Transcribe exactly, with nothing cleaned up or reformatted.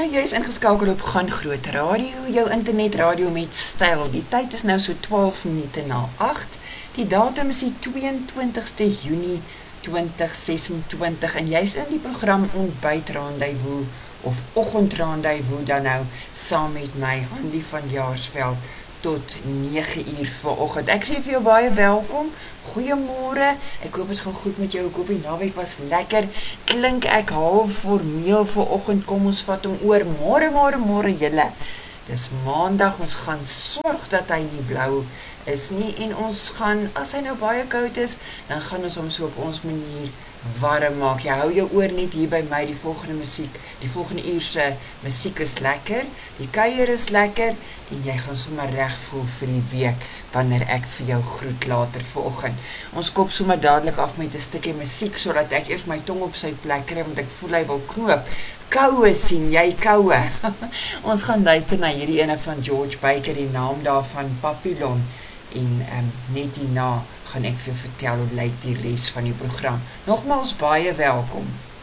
Jy is ingeskakel op Gaan Groot Radio, jou internetradio met styl. Die tyd is nou so twaalf minute na agt. Die datum is die tweeëntwintigste Junie twintig sesentwintig en jy is in die program Ontbyt Rendezvous of Oggend Rendezvous dan nou saam met my Hanlie van Jaarsveld tot nege uur vanoggend. Ek sê vir jou baie welkom. Goeiemôre. Ek hoop dit gaan goed met jou. Ek hoop die naweek was lekker. Klink ek half formeel vanoggend. Kom ons vat hom oor. Môre, môre, môre julle. Dis maandag. Ons gaan sorg dat hy nie blou is nie en ons gaan, as hy nou baie koud is, dan gaan ons hom so op ons manier warm maak. Jy hou jou oor net hier by my, die volgende musiek, die volgende uurse musiek is lekker, die kuier is lekker en jy gaan sommer reg voel vir die week wanneer ek vir jou groet later vanoggend. Ons kop sommer dadelik af met 'n stukkie musiek sodat ek eers my tong op sy plek kry want ek voel hy wil knoop. Koue sien jy koue. Ons gaan luister na hierdie ene van George Baker, die naam daarvan Papillon. En um, net hierna gaan ek vir jou vertel hoe lyk die res van die program. Nogmaals baie welkom.